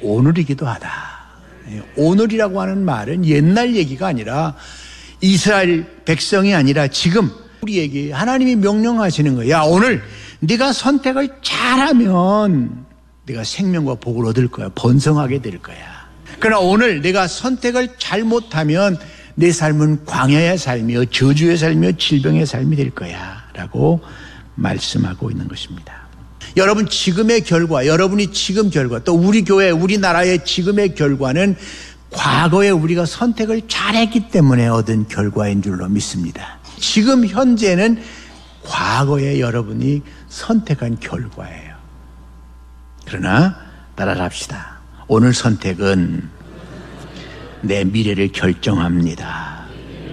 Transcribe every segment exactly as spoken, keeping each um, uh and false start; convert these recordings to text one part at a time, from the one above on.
오늘이기도 하다. 오늘이라고 하는 말은 옛날 얘기가 아니라 이스라엘 백성이 아니라 지금 우리에게 하나님이 명령하시는 거야. 야, 오늘 네가 선택을 잘하면 네가 생명과 복을 얻을 거야. 번성하게 될 거야. 그러나 오늘 네가 선택을 잘못하면 내 삶은 광야의 삶이요, 저주의 삶이요, 질병의 삶이 될 거야 라고 말씀하고 있는 것입니다. 여러분, 지금의 결과, 여러분이 지금 결과, 또 우리 교회, 우리나라의 지금의 결과는 과거에 우리가 선택을 잘했기 때문에 얻은 결과인 줄로 믿습니다. 지금 현재는 과거에 여러분이 선택한 결과예요. 그러나 따라합시다. 오늘 선택은 내 미래를 결정합니다.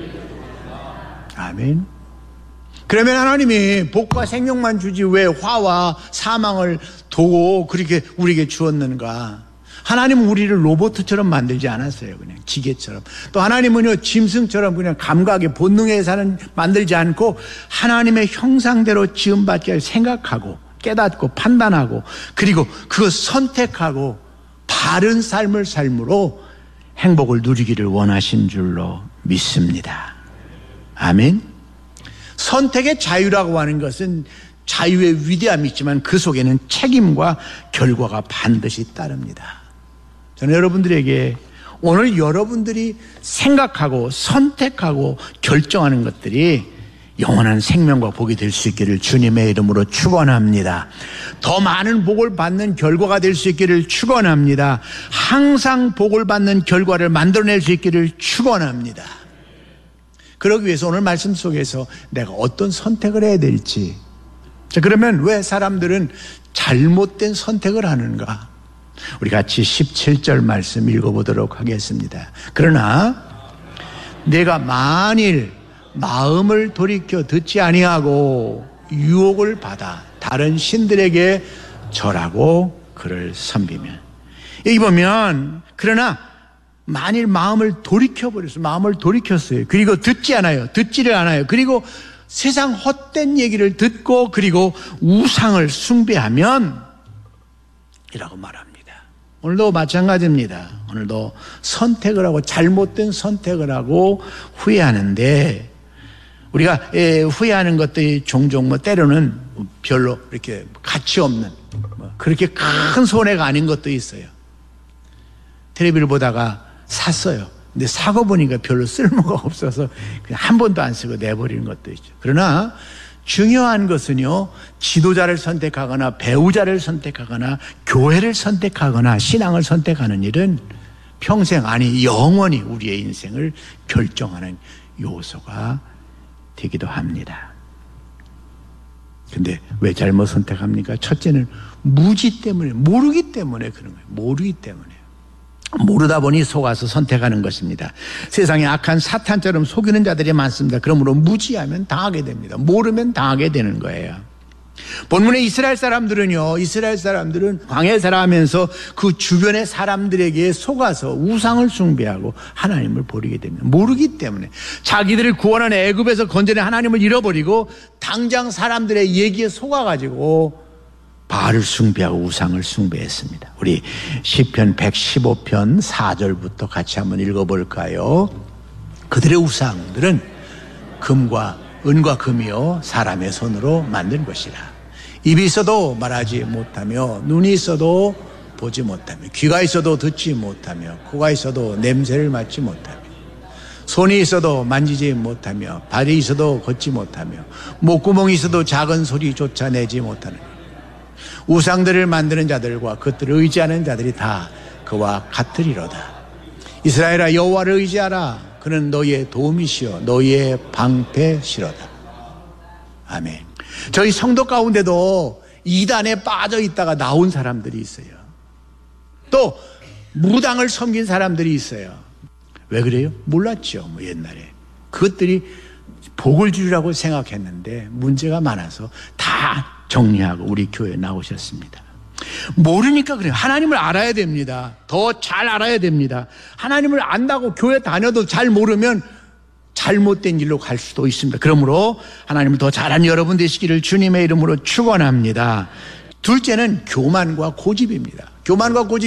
아멘. 그러면 하나님이 복과 생명만 주지 왜 화와 사망을 두고 그렇게 우리에게 주었는가? 하나님은 우리를 로봇처럼 만들지 않았어요. 그냥 기계처럼. 또 하나님은요, 짐승처럼 그냥 감각의 본능에 사는 만들지 않고 하나님의 형상대로 지음받기를 생각하고 깨닫고 판단하고 그리고 그거 선택하고 바른 삶을 삶으로 행복을 누리기를 원하신 줄로 믿습니다. 아멘. 선택의 자유라고 하는 것은 자유의 위대함이 있지만 그 속에는 책임과 결과가 반드시 따릅니다. 저는 여러분들에게 오늘 여러분들이 생각하고 선택하고 결정하는 것들이 영원한 생명과 복이 될 수 있기를 주님의 이름으로 축원합니다. 더 많은 복을 받는 결과가 될 수 있기를 축원합니다. 항상 복을 받는 결과를 만들어낼 수 있기를 축원합니다. 그러기 위해서 오늘 말씀 속에서 내가 어떤 선택을 해야 될지. 자, 그러면 왜 사람들은 잘못된 선택을 하는가? 우리 같이 십칠 절 말씀 읽어보도록 하겠습니다. 그러나 내가 만일 마음을 돌이켜 듣지 아니하고 유혹을 받아 다른 신들에게 절하고 그를 섬기면, 여기 보면 그러나 만일 마음을 돌이켜버렸어요. 마음을 돌이켰어요. 그리고 듣지 않아요. 듣지를 않아요. 그리고 세상 헛된 얘기를 듣고 그리고 우상을 숭배하면 이라고 말합니다. 오늘도 마찬가지입니다. 오늘도 선택을 하고 잘못된 선택을 하고 후회하는데, 우리가 후회하는 것들이 종종 뭐 때로는 별로 이렇게 가치 없는 뭐 그렇게 큰 손해가 아닌 것도 있어요. 텔레비를 보다가 샀어요. 근데 사고 보니까 별로 쓸모가 없어서 그냥 한 번도 안 쓰고 내버리는 것도 있죠. 그러나 중요한 것은요, 지도자를 선택하거나 배우자를 선택하거나 교회를 선택하거나 신앙을 선택하는 일은 평생, 아니 영원히 우리의 인생을 결정하는 요소가 되기도 합니다. 근데 왜 잘못 선택합니까? 첫째는 무지 때문에, 모르기 때문에 그런 거예요. 모르기 때문에. 모르다 보니 속아서 선택하는 것입니다. 세상에 악한 사탄처럼 속이는 자들이 많습니다. 그러므로 무지하면 당하게 됩니다. 모르면 당하게 되는 거예요. 본문의 이스라엘 사람들은요, 이스라엘 사람들은 광야에 살아가면서 그 주변의 사람들에게 속아서 우상을 숭배하고 하나님을 버리게 됩니다. 모르기 때문에. 자기들을 구원한 애굽에서 건져낸 하나님을 잃어버리고 당장 사람들의 얘기에 속아가지고 바알을 숭배하고 우상을 숭배했습니다. 우리 시편 백십오 편 사 절부터 같이 한번 읽어볼까요? 그들의 우상들은 금과 은과 금이요 사람의 손으로 만든 것이라. 입이 있어도 말하지 못하며 눈이 있어도 보지 못하며 귀가 있어도 듣지 못하며 코가 있어도 냄새를 맡지 못하며 손이 있어도 만지지 못하며 발이 있어도 걷지 못하며 목구멍이 있어도 작은 소리조차 내지 못하는 우상들을 만드는 자들과 그들을 의지하는 자들이 다 그와 같으리로다. 이스라엘아, 여호와를 의지하라. 그는 너희의 도움이시여 너희의 방패시로다. 아멘. 저희 성도 가운데도 이단에 빠져 있다가 나온 사람들이 있어요. 또 무당을 섬긴 사람들이 있어요. 왜 그래요? 몰랐죠. 뭐 옛날에 그것들이 복을 주리라고 생각했는데 문제가 많아서 다 정리하고 우리 교회에 나오셨습니다. 모르니까 그래요. 하나님을 알아야 됩니다. 더 잘 알아야 됩니다. 하나님을 안다고 교회 다녀도 잘 모르면 잘못된 일로 갈 수도 있습니다. 그러므로 하나님을 더 잘하는 여러분 되시기를 주님의 이름으로 축원합니다. 둘째는 교만과 고집입니다. 교만과 고집